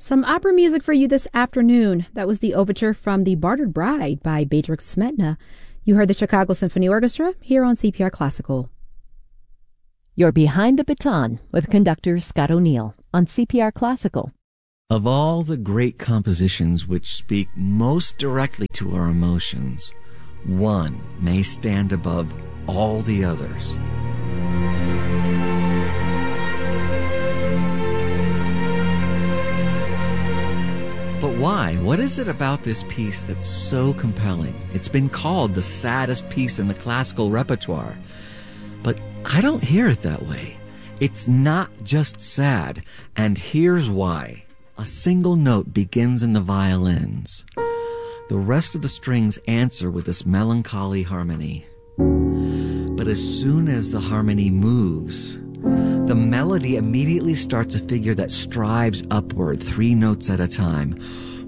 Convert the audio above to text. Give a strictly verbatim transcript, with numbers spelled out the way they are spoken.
Some opera music for you this afternoon. That was the overture from The Bartered Bride by Bedřich Smetana. You heard the Chicago Symphony Orchestra here on C P R Classical. You're Behind the Baton with conductor Scott O'Neill on C P R Classical. Of all the great compositions which speak most directly to our emotions, one may stand above all the others. But why? What is it about this piece that's so compelling? It's been called the saddest piece in the classical repertoire. But I don't hear it that way. It's not just sad, and here's why. A single note begins in the violins. The rest of the strings answer with this melancholy harmony. But as soon as the harmony moves, the melody immediately starts a figure that strives upward three notes at a time.